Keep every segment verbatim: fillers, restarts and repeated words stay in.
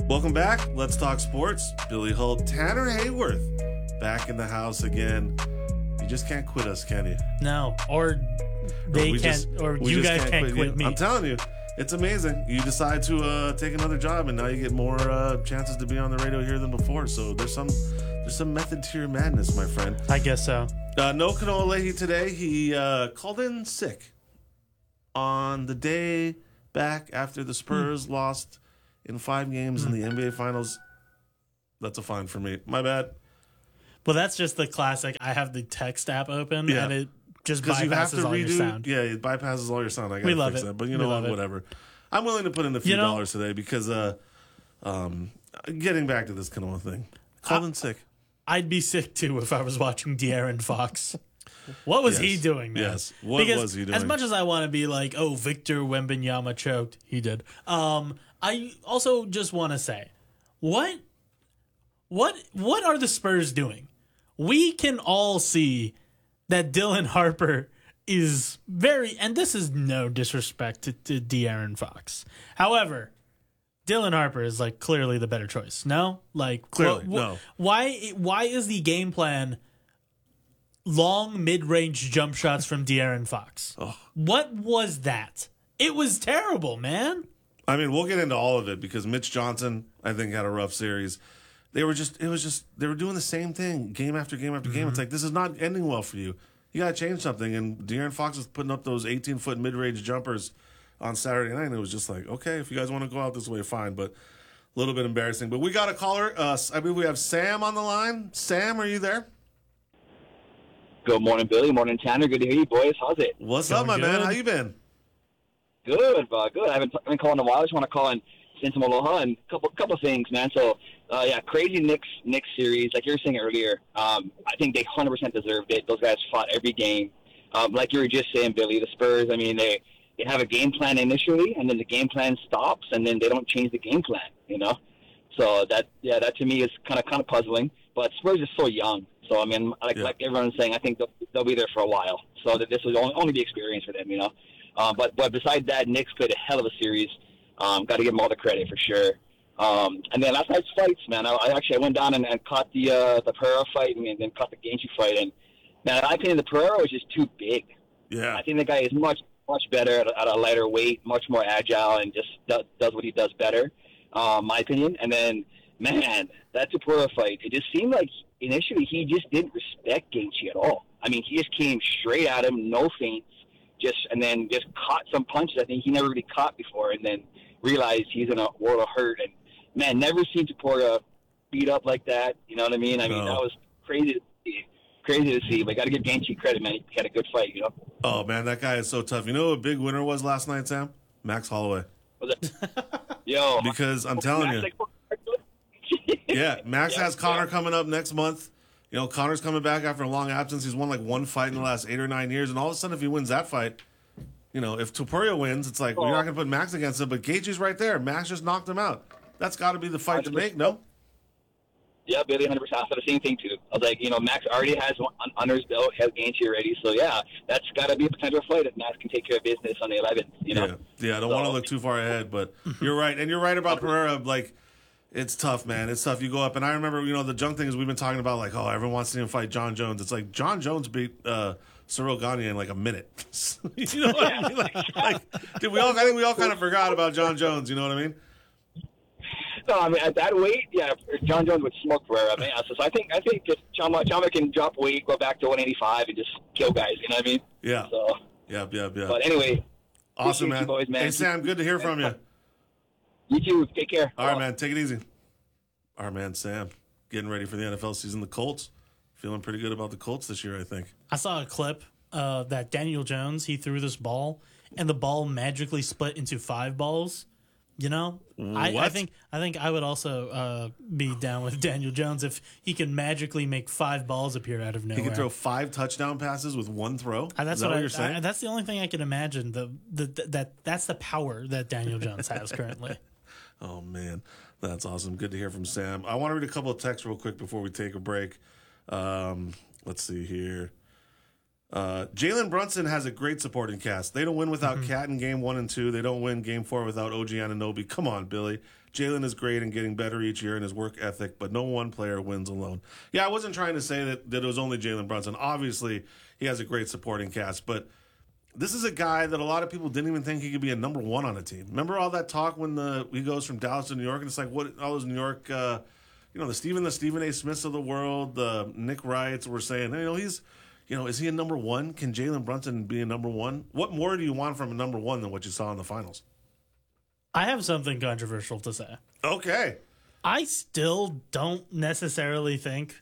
Welcome back. Let's talk sports. Billy Holt, Tanner Hayworth, back in the house again. You just can't quit us, can you? No, or they we can't, just- or we you just guys can't can't, quit quit, you. me. I'm telling you, it's amazing. You decide to uh, take another job, and now you get more uh, chances to be on the radio here than before. So there's some there's some method to your madness, my friend. I guess so. Uh, no Kanoa Leahy today. He uh, called in sick on the day back after the Spurs Hmm. lost in five games in the N B A Finals. That's a fine for me. My bad. Well, that's just the classic. I have the text app open, Yeah. and it just Because you have to bypasses all your redo. sound. Yeah, it bypasses all your sound. I We gotta love fix it. that. But you We know love what? it. Whatever. I'm willing to put in a few You know- dollars today because uh, um, getting back to this Kanoa thing. Called in sick. I'd be sick too if I was watching De'Aaron Fox. What was he Yes. doing, man? Yes. What Because was he doing? As much as I want to be like, oh, Victor Wembanyama choked, he did. Um, I also just want to say, what, what, what are the Spurs doing? We can all see that Dylan Harper is very, and this is no disrespect to, to De'Aaron Fox. However, Dylan Harper is like clearly the better choice. No, like Clearly, wh- wh- no. Why? Why is the game plan long mid-range jump shots from De'Aaron Fox? What was that? It was terrible, man. I mean, we'll get into all of it because Mitch Johnson, I think, had a rough series. They were just, it was just, they were doing the same thing game after game after game. Mm-hmm. It's like, this is not ending well for you. You got to change something. And De'Aaron Fox was putting up those eighteen foot mid range jumpers on Saturday night. And it was just like, okay, if you guys want to go out this way, fine. But a little bit embarrassing. But we got a caller. Uh, I believe we have Sam on the line. Sam, are you there? Good morning, Billy. Morning, Tanner. Good to hear you, boys. How's it? What's Going up, my man? good. How you been? Good, uh, good. I haven't I've been calling in a while. I just want to call and send some aloha and a couple couple things, man. So, uh, yeah, crazy Knicks Knicks series. Like you were saying earlier, um, I think they one hundred percent deserved it. Those guys fought every game. Um, like you were just saying, Billy, the Spurs. I mean, they they have a game plan initially, and then the game plan stops, and then they don't change the game plan. You know, so that yeah, that to me is kind of kind of puzzling. But Spurs is so young. So I mean, like Yeah. like everyone's saying, I think they'll, they'll be there for a while. So that this will only, only be experience for them, you know. Um, but but besides that, Knicks played a hell of a series. Um, got to give them all the credit for sure. Um, and then last night's fights, man. I, I actually I went down and, and caught the uh, the Pereira fight and then caught the Gaethje fight. And man, in my opinion, the Pereira was just too big. Yeah. I think the guy is much much better at a, at a lighter weight, much more agile, and just does, does what he does better. Um, my opinion. And then man, that Pereira fight, it just seemed like initially he just didn't respect Gaethje at all. I mean, he just came straight at him, no feints. Just and then just caught some punches I think he never really caught before, and then realized he's in a world of hurt. And man, never seen Topuria beat up like that. You know what I mean? I mean No. that was crazy to see. Crazy to see. But got to give Gaethje credit, man. He had a good fight. You know? Oh, man, that guy is so tough. You know what a big winner was last night, Sam? Max Holloway. Was it? Yo, Because I'm telling you. Yeah, Max Yeah, has Connor yeah. coming up next month. You know, Connor's coming back after a long absence. He's won like one fight in the last eight or nine years, and all of a sudden, if he wins that fight, you know, if Topuria wins, it's like well, you're not going to put Max against him, but Gaethje's right there. Max just knocked him out. That's got to be the fight to make, no? Yeah, Billy, one hundred percent. I said the same thing, too. I was like, you know, Max already has one under his belt, has Gaethje already. So, yeah, that's got to be a potential fight if Max can take care of business on the eleventh, you know? Yeah, yeah. I don't So- want to look too far ahead, but you're right, and you're right about Pereira. Like, it's tough, man. It's tough. You go up, and I remember, you know, the junk thing is we've been talking about, like, oh, everyone wants to see him fight John Jones. It's like John Jones beat uh, Cyril Gane in like a minute. You know what I mean? Like, like, did we all? I think we all kind of forgot about John Jones. You know what I mean? No, I mean at that weight, yeah, John Jones would smoke Pereira. Man, so, so I think I think if Chama, Chama can drop weight, go back to one eighty-five, and just kill guys. You know what I mean? Yeah. So, Yep. Yep. Yep. but anyway, Awesome, appreciate man. you boys, man. Hey, Sam. Good to hear from you. you too. Take care. All right, man. Take it easy. Our man Sam, getting ready for the N F L season. The Colts, feeling pretty good about the Colts this year, I think. I saw a clip uh, that Daniel Jones, he threw this ball, and the ball magically split into five balls. You know, I, I What? think I think I would also uh, be down with Daniel Jones if he can magically make five balls appear out of nowhere. He can throw five touchdown passes with one throw. Uh, that's Is that what, what I, you're saying? I- that's the only thing I can imagine. The, the, the that that's the power that Daniel Jones has currently. Oh, man. That's awesome. Good to hear from Sam. I want to read a couple of texts real quick before we take a break. Um, let's see here. Uh, Jalen Brunson has a great supporting cast. They don't win without Mm-hmm. Cat in game one and two. They don't win game four without O G Anunoby. Come on, Billy. Jalen is great and getting better each year in his work ethic, but no one player wins alone. Yeah, I wasn't trying to say that, that it was only Jalen Brunson. Obviously, he has a great supporting cast, but this is a guy that a lot of people didn't even think he could be a number one on a team. Remember all that talk when the he goes from Dallas to New York, and it's like, what, all those New York, uh, you know, the Stephen, the Stephen A. Smiths of the world, the Nick Wrights were saying, you know, he's, you know, is he a number one? Can Jalen Brunson be a number one? What more do you want from a number one than what you saw in the finals? I have something controversial to say. Okay. I still don't necessarily think.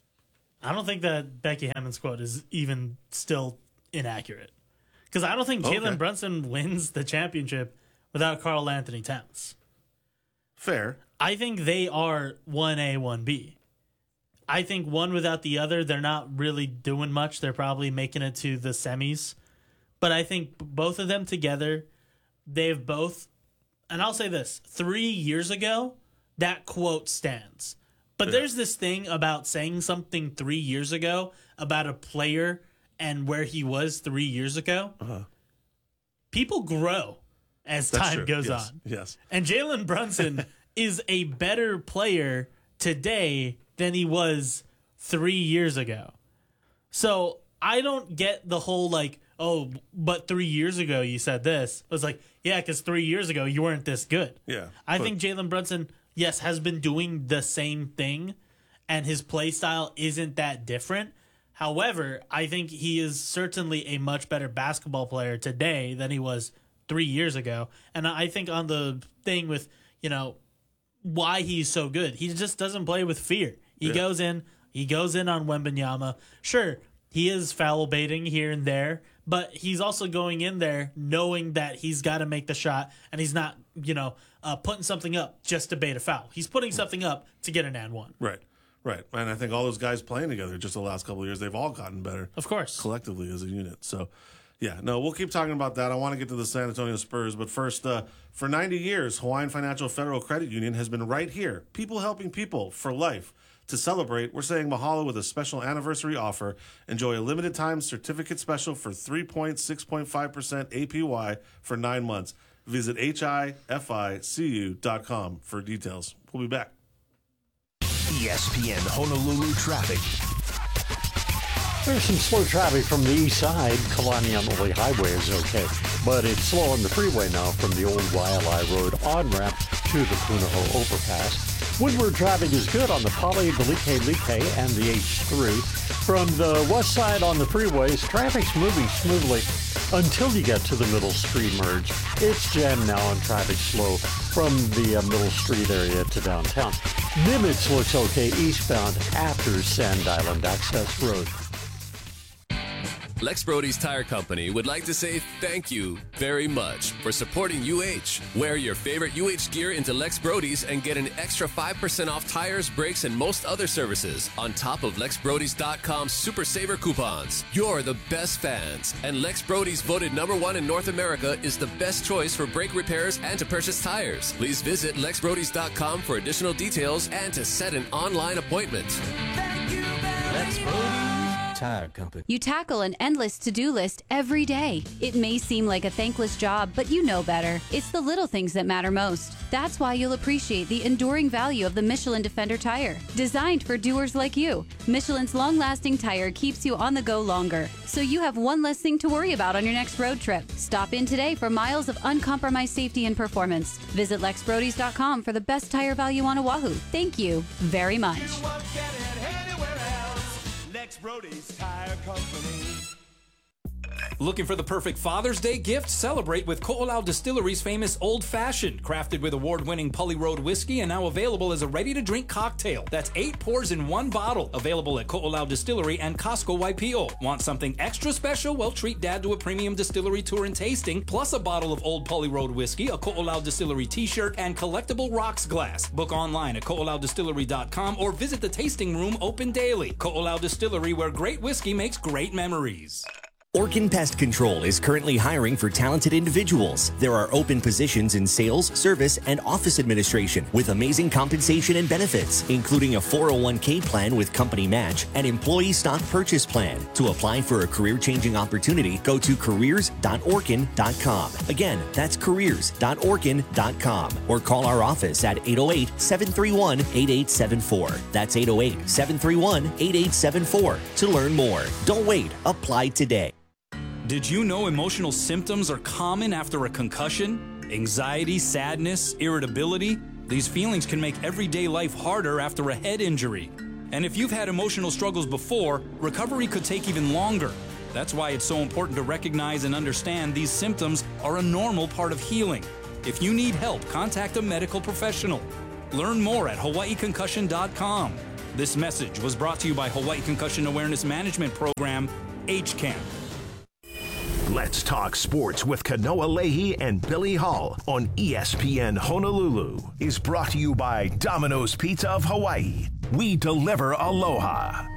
I don't think that Becky Hammond's quote is even still inaccurate. Because I don't think Jalen Okay. Brunson wins the championship without Karl Anthony Towns. Fair. I think they are one A, one B. I think one without the other, they're not really doing much. They're probably making it to the semis. But I think both of them together, they've both, and I'll say this, three years ago, that quote stands. But Yeah. there's this thing about saying something three years ago about a player and where he was three years ago. Uh-huh. People grow as That's time true. goes Yes. on. Yes. And Jalen Brunson is a better player today than he was three years ago. So I don't get the whole like, oh, but three years ago you said this. It was like, yeah, because three years ago you weren't this good. Yeah. I but- think Jalen Brunson, yes, has been doing the same thing, and his play style isn't that different. However, I think he is certainly a much better basketball player today than he was three years ago. And I think on the thing with, you know, why he's so good, he just doesn't play with fear. He Yeah. goes in, he goes in on Wembanyama. Sure, he is foul baiting here and there, but he's also going in there knowing that he's got to make the shot, and he's not, you know, uh, putting something up just to bait a foul. He's putting something up to get an and one. Right. Right. And I think all those guys playing together just the last couple of years, they've all gotten better. Of course. Collectively as a unit. So, yeah, no, we'll keep talking about that. I want to get to the San Antonio Spurs, but first, uh, for ninety years, Hawaiian Financial Federal Credit Union has been right here, people helping people for life. To celebrate, we're saying mahalo with a special anniversary offer. Enjoy a limited time certificate special for three point six five percent A P Y for nine months. Visit H I F I C U dot com for details. We'll be back. E S P N Honolulu traffic. There's some slow traffic from the east side. Kalani on Ole Highway is okay, but it's slow on the freeway now from the old Waialae Road on-ramp to the Punahou overpass. Windward traffic is good on the Pali, the Like Like, and the H three. From the west side on the freeways, traffic's moving smoothly until you get to the Middle Street merge. It's jammed now and traffic slow from the uh, Middle Street area to downtown. Nimitz looks okay eastbound after Sand Island Access Road. Lex Brody's Tire Company would like to say thank you very much for supporting U H. Wear your favorite U H gear into Lex Brody's and get an extra five percent off tires, brakes, and most other services on top of Lex Brodys dot com Super Saver coupons. You're the best fans, and Lex Brody's voted number one in North America is the best choice for brake repairs and to purchase tires. Please visit Lex Brodys dot com for additional details and to set an online appointment. Lex Brody's Tire Company. You tackle an endless to-do list every day. It may seem like a thankless job, but you know better. It's the little things that matter most. That's why you'll appreciate the enduring value of the Michelin Defender tire. Designed for doers like you, Michelin's long-lasting tire keeps you on the go longer, so you have one less thing to worry about on your next road trip. Stop in today for miles of uncompromised safety and performance. Visit Lex Brodys dot com for the best tire value on Oahu. Thank you very much. You won't get it anywhere else. Lex Brody's Tire Company. Looking for the perfect Father's Day gift? Celebrate with Ko'olau Distillery's famous Old Fashioned, crafted with award-winning Pully Road whiskey and now available as a ready-to-drink cocktail. That's eight pours in one bottle. Available at Ko'olau Distillery and Costco Waipio. Want something extra special? Well, treat Dad to a premium distillery tour and tasting, plus a bottle of Old Pully Road whiskey, a Ko'olau Distillery t-shirt, and collectible rocks glass. Book online at Ko'olau Distillery dot com or visit the tasting room open daily. Ko'olau Distillery, where great whiskey makes great memories. Orkin Pest Control is currently hiring for talented individuals. There are open positions in sales, service, and office administration with amazing compensation and benefits, including a four oh one k plan with company match and employee stock purchase plan. To apply for a career-changing opportunity, go to careers dot orkin dot com. Again, that's careers dot orkin dot com or call our office at eight oh eight, seven three one, eight eight seven four. That's eight oh eight, seven three one, eight eight seven four to learn more. Don't wait. Apply today. Did you know emotional symptoms are common after a concussion? Anxiety, sadness, irritability? These feelings can make everyday life harder after a head injury. And if you've had emotional struggles before, recovery could take even longer. That's why it's so important to recognize and understand these symptoms are a normal part of healing. If you need help, contact a medical professional. Learn more at hawaii concussion dot com. This message was brought to you by Hawaii Concussion Awareness Management Program, H C A M. Let's talk sports with Kanoa Leahy and Billy Hall on E S P N Honolulu is brought to you by Domino's Pizza of Hawaii. We deliver aloha.